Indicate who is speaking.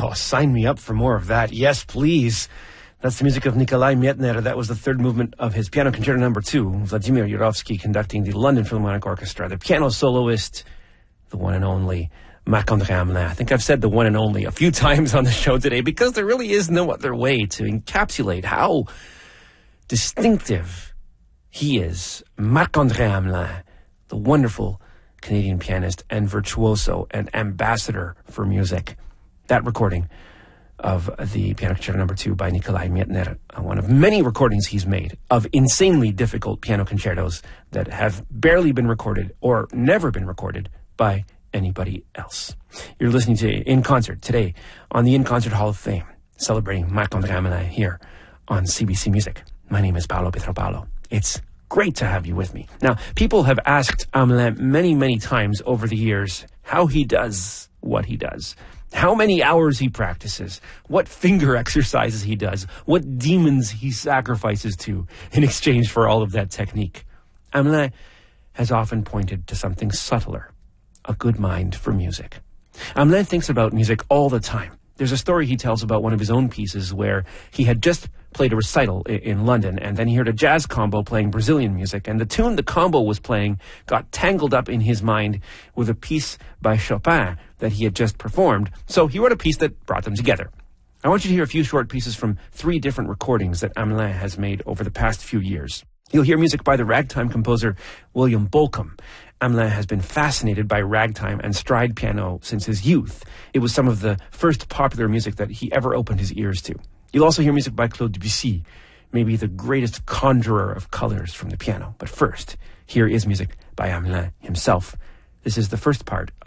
Speaker 1: Oh, sign me up for more of that. Yes, please. That's the music of Nikolai Mietner. That was the third movement of his Piano Concerto No. 2. Vladimir Yurovsky conducting the London Philharmonic Orchestra. The piano soloist, the one and only Marc-André Hamelin. I think I've said the one and only a few times on the show today because there really is no other way to encapsulate how distinctive he is. Marc-André Hamelin, the wonderful Canadian pianist and virtuoso and ambassador for music. That recording of the Piano Concerto No. 2 by Nikolai Mietner, one of many recordings he's made of insanely difficult piano concertos that have barely been recorded or never been recorded by anybody else. You're listening to In Concert today on the In Concert Hall of Fame, celebrating Marc-André Hamelin here on CBC Music. My name is Paolo Pietropalo. It's great to have you with me. Now, people have asked Hamelin many, many times over the years how he does what he does, how many hours he practices, what finger exercises he does, what demons he sacrifices to in exchange for all of that technique. Hamelin has often pointed to something subtler, a good mind for music. Hamelin thinks about music all the time. There's a story he tells about one of his own pieces where he had just played a recital in London, and then he heard a jazz combo playing Brazilian music, and the tune the combo was playing got tangled up in his mind with a piece by Chopin that he had just performed, so he wrote a piece that brought them together. I want you to hear a few short pieces from 3 different recordings that Hamelin has made over the past few years. You'll hear music by the ragtime composer William Bolcom. Hamelin has been fascinated by ragtime and stride piano since his youth. It was some of the first popular music that he ever opened his ears to. You'll also hear music by Claude Debussy, maybe the greatest conjurer of colors from the piano. But first, here is music by Hamelin himself. This is the first part